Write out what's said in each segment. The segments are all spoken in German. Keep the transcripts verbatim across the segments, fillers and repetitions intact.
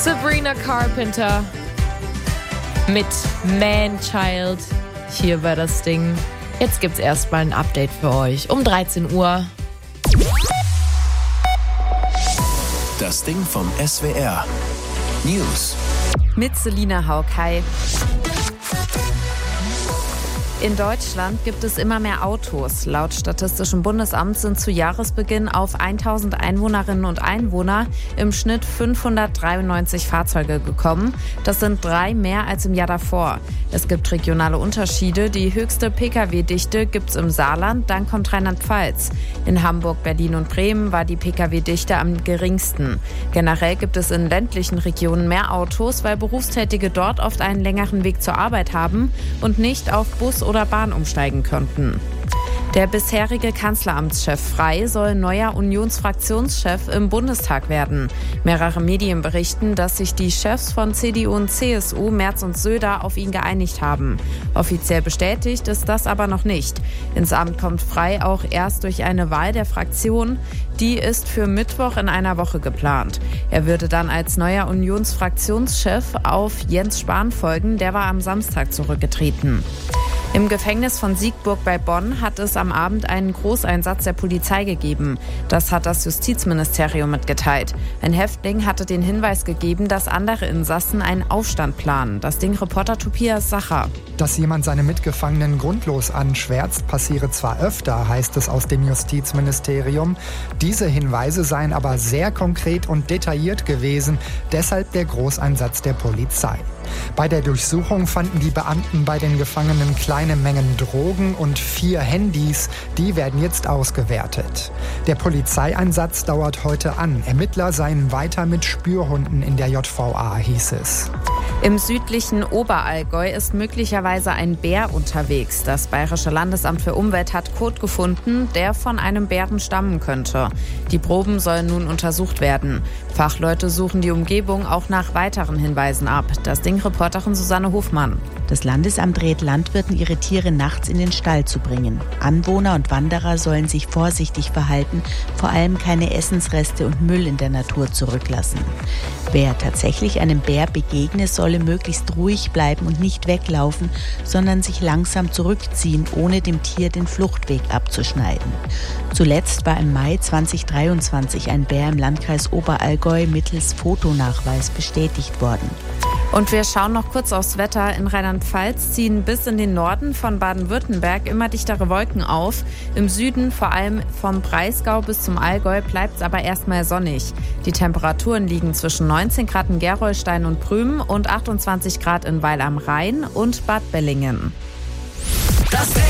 Sabrina Carpenter mit Man-Child hier bei das Ding. Jetzt gibt's erstmal ein Update für euch um dreizehn Uhr. Das Ding vom S W R. News. Mit Selina Haug. Hi. In Deutschland gibt es immer mehr Autos. Laut Statistischem Bundesamt sind zu Jahresbeginn auf tausend Einwohnerinnen und Einwohner im Schnitt fünfhundertdreiundneunzig Fahrzeuge gekommen. Das sind drei mehr als im Jahr davor. Es gibt regionale Unterschiede. Die höchste Pkw-Dichte gibt es im Saarland, dann kommt Rheinland-Pfalz. In Hamburg, Berlin und Bremen war die Pkw-Dichte am geringsten. Generell gibt es in ländlichen Regionen mehr Autos, weil Berufstätige dort oft einen längeren Weg zur Arbeit haben und nicht auf Bus oder Bahn umsteigen könnten. Der bisherige Kanzleramtschef Frey soll neuer Unionsfraktionschef im Bundestag werden. Mehrere Medien berichten, dass sich die Chefs von C D U und C S U, Merz und Söder, auf ihn geeinigt haben. Offiziell bestätigt ist das aber noch nicht. Ins Amt kommt Frey auch erst durch eine Wahl der Fraktion. Die ist für Mittwoch in einer Woche geplant. Er würde dann als neuer Unionsfraktionschef auf Jens Spahn folgen. Der war am Samstag zurückgetreten. Im Gefängnis von Siegburg bei Bonn hat es am Abend einen Großeinsatz der Polizei gegeben. Das hat das Justizministerium mitgeteilt. Ein Häftling hatte den Hinweis gegeben, dass andere Insassen einen Aufstand planen. Das Ding-Reporter Tobias Sacher. Dass jemand seine Mitgefangenen grundlos anschwärzt, passiere zwar öfter, heißt es aus dem Justizministerium. Diese Hinweise seien aber sehr konkret und detailliert gewesen, deshalb der Großeinsatz der Polizei. Bei der Durchsuchung fanden die Beamten bei den Gefangenen kleine Mengen Drogen und vier Handys. Die werden jetzt ausgewertet. Der Polizeieinsatz dauert heute an. Ermittler seien weiter mit Spürhunden in der J V A, hieß es. Im südlichen Oberallgäu ist möglicherweise ein Bär unterwegs. Das Bayerische Landesamt für Umwelt hat Kot gefunden, der von einem Bären stammen könnte. Die Proben sollen nun untersucht werden. Fachleute suchen die Umgebung auch nach weiteren Hinweisen ab. Das Ding-Reporterin Susanne Hofmann. Das Landesamt rät Landwirten, ihre Tiere nachts in den Stall zu bringen. Anwohner und Wanderer sollen sich vorsichtig verhalten, vor allem keine Essensreste und Müll in der Natur zurücklassen. Wer tatsächlich einem Bär begegne, solle möglichst ruhig bleiben und nicht weglaufen, sondern sich langsam zurückziehen, ohne dem Tier den Fluchtweg abzuschneiden. Zuletzt war im Mai zweitausenddreiundzwanzig ein Bär im Landkreis Oberallgäu mittels Fotonachweis bestätigt worden. Und wir schauen noch kurz aufs Wetter. In Rheinland-Pfalz ziehen bis in den Norden von Baden-Württemberg immer dichtere Wolken auf. Im Süden, vor allem vom Breisgau bis zum Allgäu, bleibt es aber erstmal sonnig. Die Temperaturen liegen zwischen neunzehn Grad in Gerolstein und Prümen und achtundzwanzig Grad in Weil am Rhein und Bad Bellingen. Das Ding.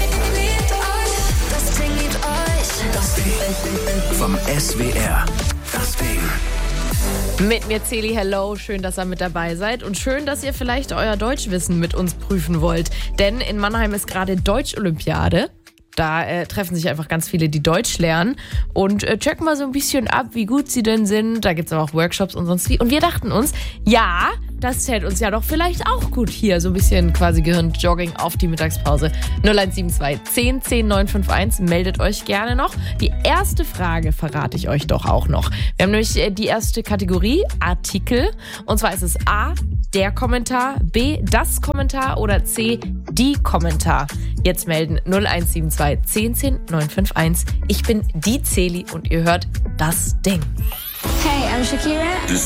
Das Ding liebt euch. Das Ding vom S W R. Das Ding. Mit mir Celi, hello, schön, dass ihr mit dabei seid und schön, dass ihr vielleicht euer Deutschwissen mit uns prüfen wollt, denn in Mannheim ist gerade Deutsch-Olympiade. Da äh, treffen sich einfach ganz viele, die Deutsch lernen und äh, checken mal so ein bisschen ab, wie gut sie denn sind. Da gibt es aber auch Workshops und sonst wie. Und wir dachten uns, ja, das hält uns ja doch vielleicht auch gut hier. So ein bisschen quasi Gehirnjogging auf die Mittagspause. null eins sieben zwei zehn zehn neun fünf eins, meldet euch gerne noch. Die erste Frage verrate ich euch doch auch noch. Wir haben nämlich äh, die erste Kategorie, Artikel. Und zwar ist es A, der Kommentar, B, das Kommentar oder C, die Kommentar. Jetzt melden null eins sieben zwei zehn zehn neun fünf eins. Ich bin die Celi und ihr hört das Ding. Hey, I'm Shakira.